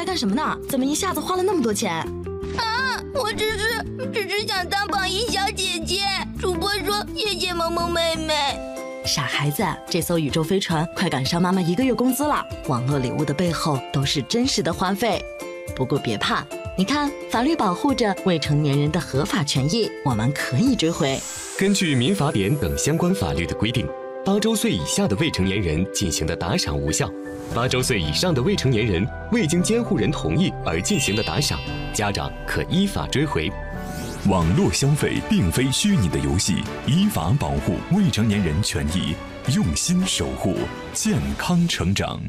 干什么呢？怎么一下子花了那么多钱？ 我只是想当榜一小姐姐。主播说谢谢萌萌妹妹。 傻孩子，这艘宇宙飞船快赶上妈妈1个月工资了。网络礼物的背后都是真实的花费。不过别怕，你看，法律保护着未成年人的合法权益，我们可以追回。 根据民法典等相关法律的规定，8周岁以下的未成年人进行的打赏无效，8周岁以上的未成年人未经监护人同意而进行的打赏，家长可依法追回。 网络消费并非虚拟的游戏，依法保护未成年人权益，用心守护健康成长。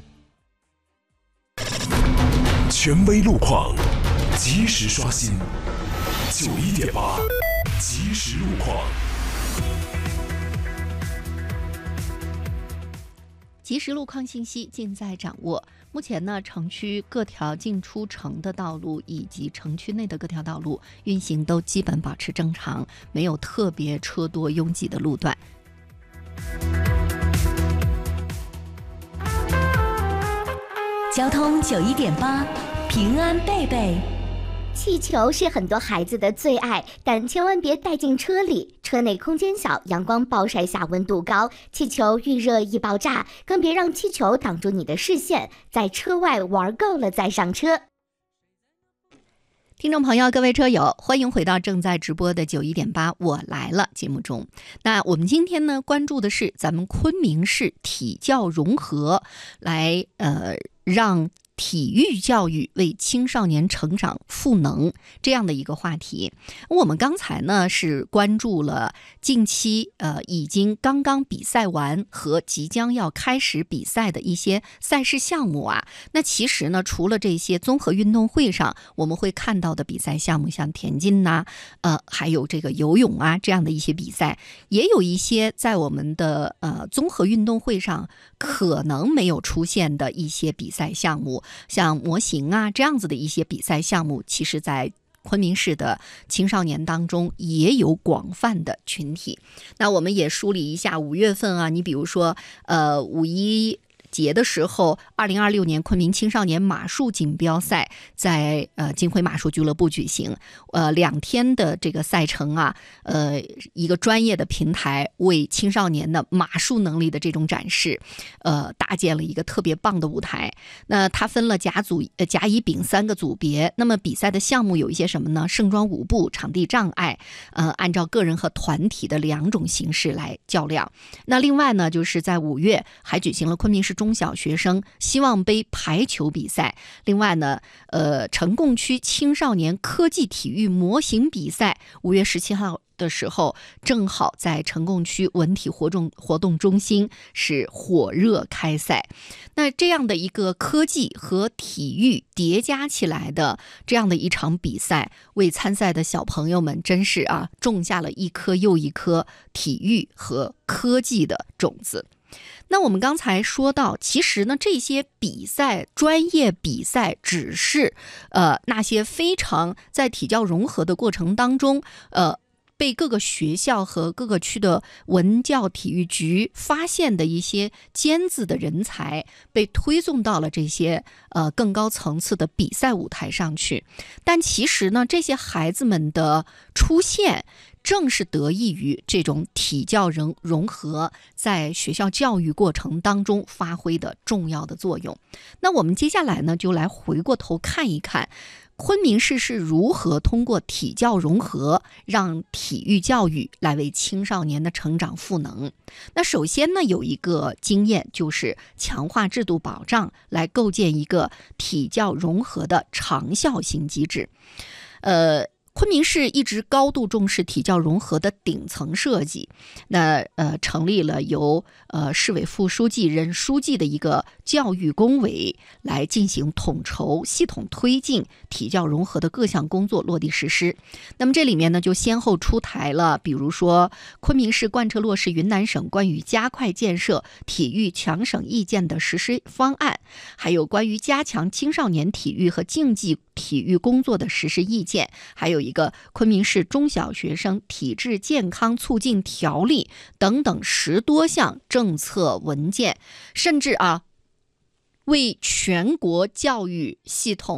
权威路况，及时刷新。91.8，即时路况。 即时路况信息尽在掌握。目前呢，城区各条进出城的道路以及城区内的各条道路运行都基本保持正常，没有特别车多拥挤的路段。 交通91.8，平安贝贝。 气球是很多孩子的最爱，但千万别带进车里，车内空间小，阳光暴晒下温度高，气球遇热易爆炸，更别让气球挡住你的视线，在车外玩够了再上车。 听众朋友，各位车友，欢迎回到正在直播的91.8我来了节目中。那我们今天呢，关注的是咱们昆明市体教融合，来让体育教育为青少年成长赋能这样的一个话题。我们刚才呢是关注了近期已经刚刚比赛完和即将要开始比赛的一些赛事项目啊。那其实呢，除了这些综合运动会上我们会看到的比赛项目，像田径呐，还有这个游泳啊这样的一些比赛，也有一些在我们的综合运动会上可能没有出现的一些比赛项目。像模型啊这样子的一些比赛项目，其实在昆明市的青少年当中也有广泛的群体。那我们也梳理一下5月份啊，你比如说5·1节的时候，2026年昆明青少年马术锦标赛在金辉马术俱乐部举行，2天的这个赛程啊，一个专业的平台为青少年的马术能力的这种展示，搭建了一个特别棒的舞台。那它分了甲组、甲、乙、丙3个组别。那么比赛的项目有一些什么呢？盛装舞步、场地障碍，按照个人和团体的2种形式来较量。那另外呢，就是在5月还举行了昆明市中小学生希望杯排球比赛。另外呢，呈贡区青少年科技体育模型比赛5月17号的时候，正好在呈贡区文体活动中心是火热开赛。那这样的一个科技和体育叠加起来的这样的一场比赛，为参赛的小朋友们真是种下了一颗又一颗体育和科技的种子。那我们刚才说到，其实呢，这些比赛、专业比赛只是那些非常在体教融合的过程当中，被各个学校和各个区的文教体育局发现的一些尖子的人才，被推送到了这些更高层次的比赛舞台上去。但其实呢，这些孩子们的出现，正是得益于这种体教融合在学校教育过程当中发挥的重要的作用。那我们接下来呢，就来回过头看一看昆明市是如何通过体教融合，让体育教育来为青少年的成长赋能。那首先呢，有一个经验，就是强化制度保障，来构建一个体教融合的长效性机制。昆明市一直高度重视体教融合的顶层设计，那成立了由市委副书记任书记的一个教育工委来进行统筹、系统推进体教融合的各项工作落地实施。那么这里面呢，就先后出台了，比如说昆明市贯彻落实云南省关于加快建设体育强省意见的实施方案，还有关于加强青少年体育和竞技体育工作的实施意见，还有一个昆明市中小学生体质健康促进条例等等10多项政策文件，甚至为全国教育系统